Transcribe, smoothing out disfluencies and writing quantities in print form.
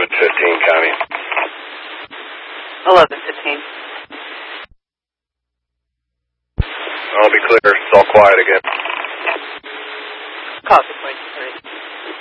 11:15, Connie. 11:15. I'll be clear. It's all quiet again.